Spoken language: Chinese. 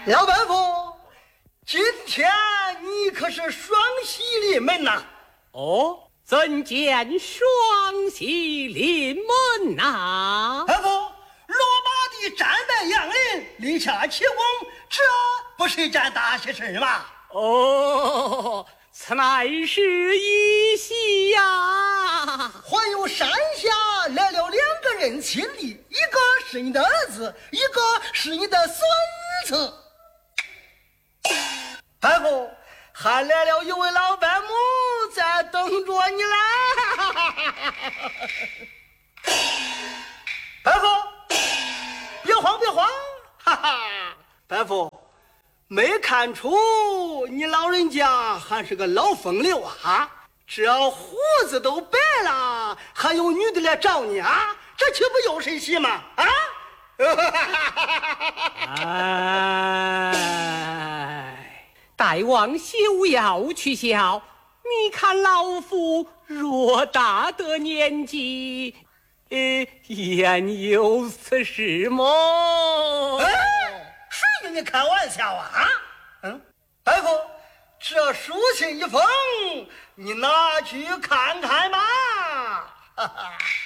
老板夫，今天你可是双喜临门呐！ 哦，怎见双喜临门呐？ 板夫，罗马的战败洋人立下奇功，这不是一件大喜事吗？ 哦，此乃是一喜呀！ 还有山下来了2个人亲历，一个是你的儿子，一个是你的孙子。板夫，还来了一位老板母在等着你啦！板夫，别慌别慌，哈哈！板夫，没看出你老人家还是个老风流啊！这胡子都白了，还有女的来找你啊？这岂不有谁喜吗？啊！ 哎，大王休要取笑，你看老夫偌大的年纪，焉有此事么？ 哎，谁跟你开玩笑啊？大夫，这书信一封，你拿去看看吧。哈哈。